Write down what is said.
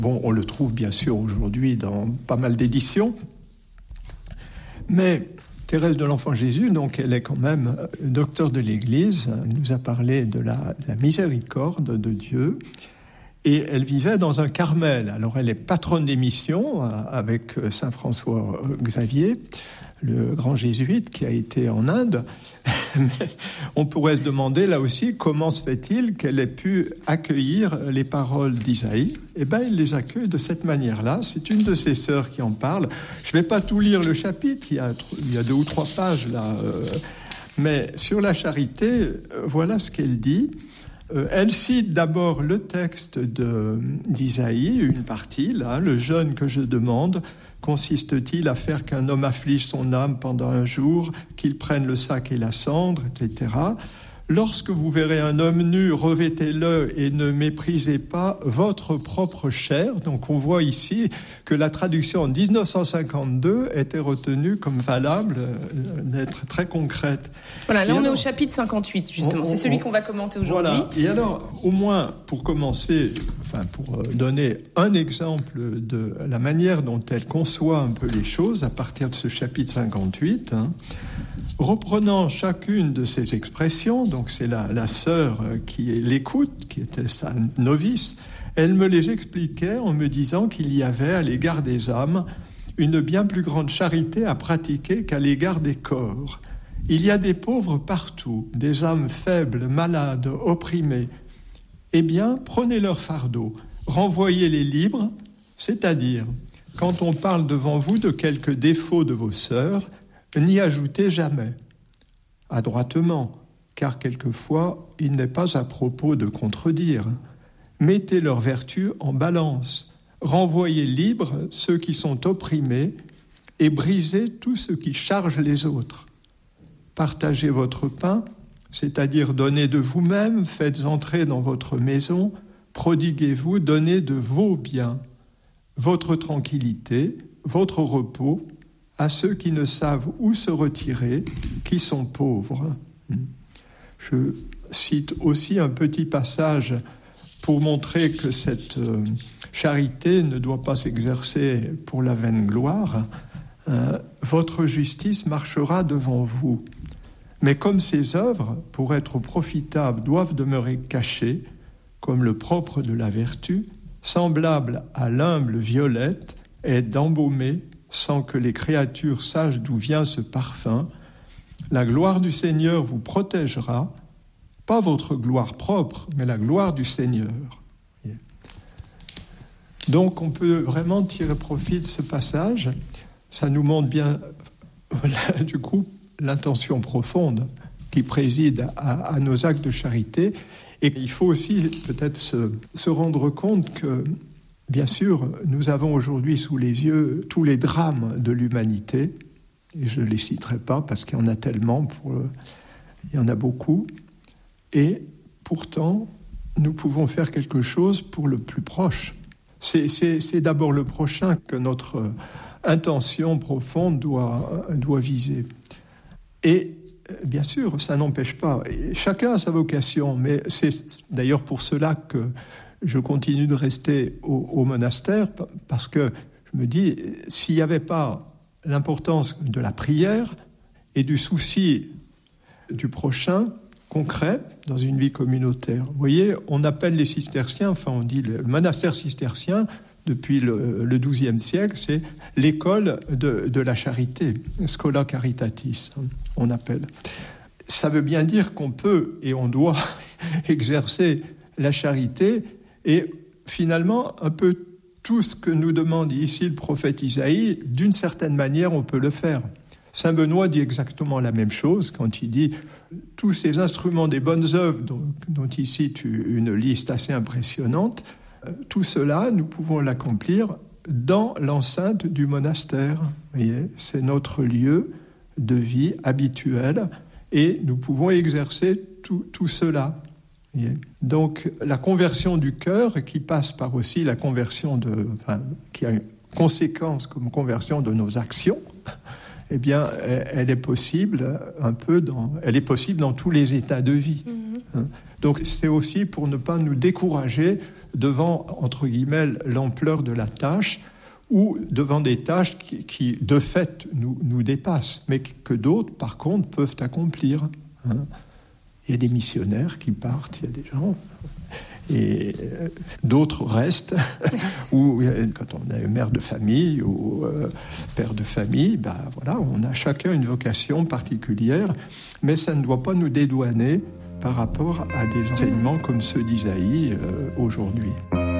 Bon, on le trouve bien sûr aujourd'hui dans pas mal d'éditions. Mais Thérèse de l'Enfant Jésus, donc elle est quand même docteur de l'Église, elle nous a parlé de la miséricorde de Dieu. Et elle vivait dans un Carmel. Alors elle est patronne des missions avec saint François Xavier, le grand jésuite qui a été en Inde. Mais on pourrait se demander là aussi comment se fait-il qu'elle ait pu accueillir les paroles d'Isaïe. Eh bien, elle les accueille de cette manière-là. C'est une de ses sœurs qui en parle. Je ne vais pas tout lire le chapitre, il y a 2 ou 3 pages là. Mais sur la charité, voilà ce qu'elle dit. Elle cite d'abord le texte d'Isaïe, une partie, là, « Le jeûne que je demande consiste-t-il à faire qu'un homme afflige son âme pendant un jour, qu'il prenne le sac et la cendre, etc. Lorsque vous verrez un homme nu, revêtez-le et ne méprisez pas votre propre chair. » Donc on voit ici que la traduction en 1952 était retenue comme valable, d'être très concrète. Voilà, là on est au chapitre 58 justement, c'est celui qu'on va commenter aujourd'hui. Voilà. Et alors, au moins pour commencer, pour donner un exemple de la manière dont elle conçoit un peu les choses à partir de ce chapitre 58, reprenant chacune de ces expressions, donc c'est la sœur qui l'écoute, qui était sa novice, elle me les expliquait en me disant qu'il y avait à l'égard des âmes une bien plus grande charité à pratiquer qu'à l'égard des corps. Il y a des pauvres partout, des âmes faibles, malades, opprimées. Eh bien, prenez leur fardeau, renvoyez-les libres, c'est-à-dire, quand on parle devant vous de quelques défauts de vos sœurs, n'y ajoutez jamais, adroitement, car quelquefois, il n'est pas à propos de contredire. Mettez leurs vertus en balance, renvoyez libres ceux qui sont opprimés et brisez tout ce qui charge les autres. Partagez votre pain, c'est-à-dire donnez de vous-même, faites entrer dans votre maison, prodiguez-vous, donnez de vos biens, votre tranquillité, votre repos, à ceux qui ne savent où se retirer, qui sont pauvres. Je cite aussi un petit passage pour montrer que cette charité ne doit pas s'exercer pour la vaine gloire. Votre justice marchera devant vous. Mais comme ces œuvres, pour être profitables, doivent demeurer cachées, comme le propre de la vertu, semblable à l'humble violette, est d'embaumer sans que les créatures sachent d'où vient ce parfum, la gloire du Seigneur vous protégera, pas votre gloire propre, mais la gloire du Seigneur. Donc on peut vraiment tirer profit de ce passage. Ça nous montre bien, du coup, l'intention profonde qui préside à nos actes de charité. Et il faut aussi peut-être se rendre compte que, bien sûr, nous avons aujourd'hui sous les yeux tous les drames de l'humanité, et je ne les citerai pas parce qu'il y en a tellement, il y en a beaucoup, et pourtant, nous pouvons faire quelque chose pour le plus proche. C'est d'abord le prochain que notre intention profonde doit viser. Et bien sûr, ça n'empêche pas, chacun a sa vocation, mais c'est d'ailleurs pour cela que je continue de rester au monastère, parce que je me dis, s'il n'y avait pas l'importance de la prière et du souci du prochain concret dans une vie communautaire. Vous voyez, on appelle les cisterciens, on dit le monastère cistercien, depuis le XIIe siècle, c'est l'école de la charité, Schola Caritatis, on appelle. Ça veut bien dire qu'on peut et on doit exercer la charité, et finalement, un peu tout ce que nous demande ici le prophète Isaïe, d'une certaine manière, on peut le faire. Saint Benoît dit exactement la même chose quand il dit « Tous ces instruments des bonnes œuvres dont il cite une liste assez impressionnante, tout cela, nous pouvons l'accomplir dans l'enceinte du monastère. » Vous voyez, c'est notre lieu de vie habituel et nous pouvons exercer tout cela. Donc la conversion du cœur, qui passe par aussi la conversion qui a une conséquence comme conversion de nos actions, eh bien, elle est possible elle est possible dans tous les états de vie. Donc c'est aussi pour ne pas nous décourager devant, entre guillemets, l'ampleur de la tâche, ou devant des tâches qui de fait, nous dépassent, mais que d'autres, par contre, peuvent accomplir. Hein. Il y a des missionnaires qui partent, il y a des gens... Et d'autres restent, ou quand on est mère de famille ou père de famille, voilà, on a chacun une vocation particulière, mais ça ne doit pas nous dédouaner par rapport à des enseignements comme ceux d'Isaïe aujourd'hui.